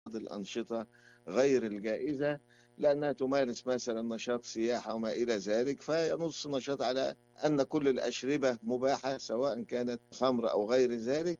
الأنشطة غير الجائزة، لأنها تمارس مثلا نشاط سياحة وما إلى ذلك، فينص نشاط على أن كل الأشربة مباحة سواء كانت خمر أو غير ذلك،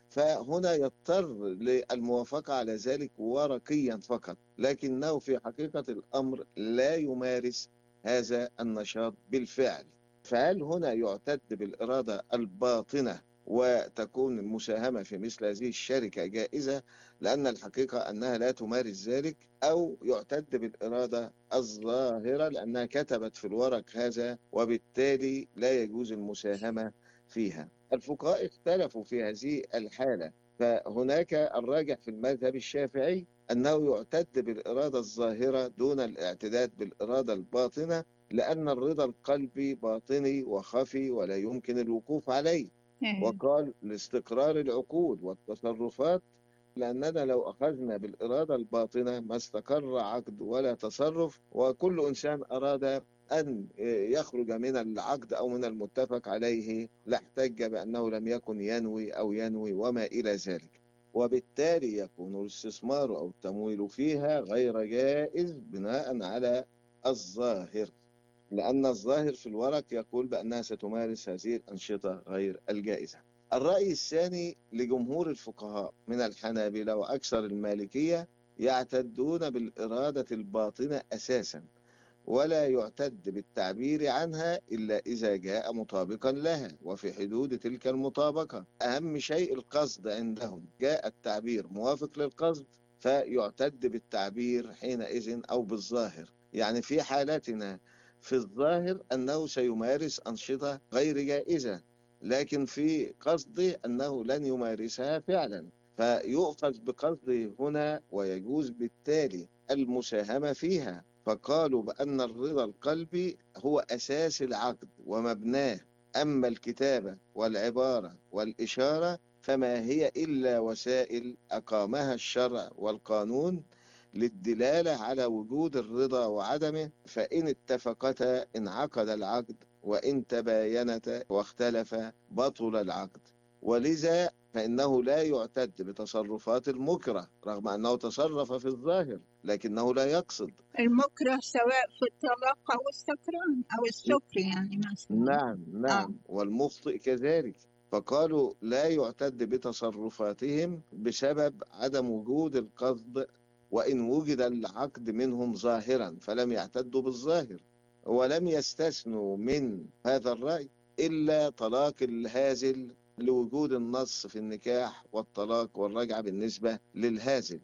فهنا يضطر للموافقة على ذلك ورقيا فقط، لكنه في حقيقة الأمر لا يمارس هذا النشاط بالفعل. فهل هنا يعتد بالإرادة الباطنة وتكون المساهمة في مثل هذه الشركة جائزة لأن الحقيقة أنها لا تمارس ذلك، أو يعتد بالإرادة الظاهرة لأنها كتبت في الورق هذا وبالتالي لا يجوز المساهمة فيها؟ الفقهاء اختلفوا في هذه الحالة، فهناك الراجح في المذهب الشافعي أنه يعتد بالإرادة الظاهرة دون الاعتداد بالإرادة الباطنة، لأن الرضا القلبي باطني وخفي ولا يمكن الوقوف عليه. إيه. وقال لاستقرار العقود والتصرفات، لأننا لو أخذنا بالإرادة الباطنة ما استقر عقد ولا تصرف، وكل إنسان أراد أن يخرج من العقد أو من المتفق عليه لاحتج بأنه لم يكن ينوي أو ينوي وما إلى ذلك، وبالتالي يكون الاستثمار أو التمويل فيها غير جائز بناء على الظاهر، لأن الظاهر في الورق يقول بأنها ستمارس هذه الأنشطة غير الجائزة. الرأي الثاني لجمهور الفقهاء من الحنابلة وأكثر المالكية يعتدون بالإرادة الباطنة أساسا، ولا يعتد بالتعبير عنها إلا إذا جاء مطابقا لها وفي حدود تلك المطابقة. أهم شيء القصد عندهم، جاء التعبير موافق للقصد فيعتد بالتعبير حينئذ أو بالظاهر. يعني في حالتنا في الظاهر أنه سيمارس أنشطة غير جائزة، لكن في قصده أنه لن يمارسها فعلا، فيؤخذ بقصده هنا ويجوز بالتالي المساهمة فيها. فقالوا بأن الرضا القلبي هو أساس العقد ومبناه، أما الكتابة والعبارة والإشارة فما هي إلا وسائل أقامها الشرع والقانون للدلالة على وجود الرضا وعدمه، فإن اتفقتا انعقد العقد، وإن تباينتا واختلف بطل العقد. ولذا فإنه لا يعتد بتصرفات المكره رغم أنه تصرف في الظاهر لكنه لا يقصد. المكره سواء في الطلاق أو السكران أو السكر يعني مثلا. نعم آه. نعم، والمخطئ كذلك. فقالوا لا يعتد بتصرفاتهم بسبب عدم وجود القصد، وإن وجد العقد منهم ظاهرا فلم يعتدوا بالظاهر. ولم يستثنوا من هذا الرأي إلا طلاق الهازل لوجود النص في النكاح والطلاق والرجعة بالنسبة للهازل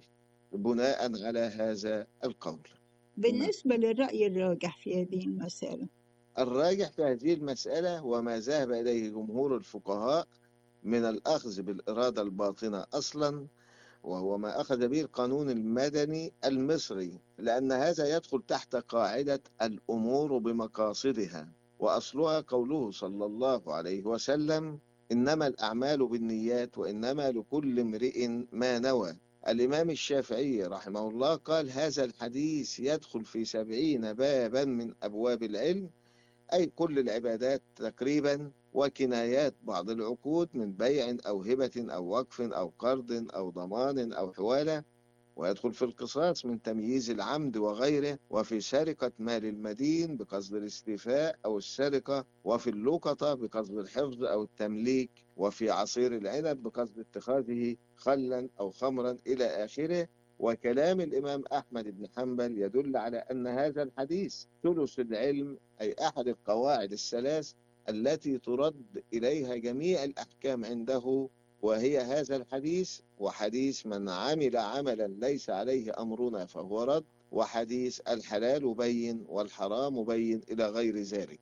بناء على هذا القول. نعم. بالنسبة للرأي الراجح في هذه المسألة، الراجح في هذه المسألة وما ذهب إليه جمهور الفقهاء من الأخذ بالإرادة الباطنة أصلا، وهو ما أخذ به القانون المدني المصري، لأن هذا يدخل تحت قاعدة الأمور بمقاصدها، وأصلها قوله صلى الله عليه وسلم إنما الأعمال بالنيات وإنما لكل امرئ ما نوى. الإمام الشافعي رحمه الله قال هذا الحديث يدخل في 70 بابا من أبواب العلم، أي كل العبادات تقريبا، وكنايات بعض العقود من بيع أو هبة أو وقف أو قرض أو ضمان أو حوالة، ويدخل في القصاص من تمييز العمد وغيره، وفي سرقة مال المدين بقصد الاستيفاء أو السرقة، وفي اللقطة بقصد الحفظ أو التمليك، وفي عصير العنب بقصد اتخاذه خلا أو خمرا إلى آخره. وكلام الإمام أحمد بن حنبل يدل على أن هذا الحديث ثلث العلم، أي أحد القواعد الثلاث التي ترد إليها جميع الأحكام عنده، وهي هذا الحديث وحديث من عمل عملا ليس عليه أمرنا فهو رد، وحديث الحلال بين والحرام بين إلى غير ذلك.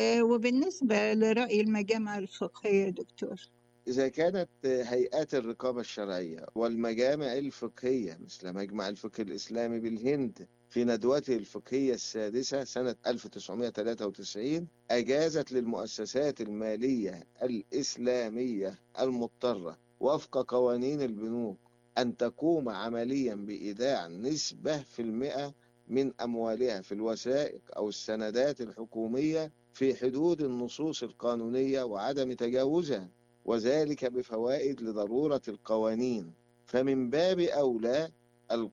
وبالنسبة لرأي المجامع الفقهية دكتور. إذا كانت هيئات الرقابة الشرعية والمجامع الفقهية مثل مجمع الفقه الإسلامي بالهند في ندوته الفقهية السادسة سنة 1993 أجازت للمؤسسات المالية الإسلامية المضطرة وفق قوانين البنوك أن تقوم عمليا بإيداع نسبة في المئة من أموالها في الوثائق أو السندات الحكومية في حدود النصوص القانونية وعدم تجاوزها، وذلك بفوائد لضرورة القوانين. فمن باب أولى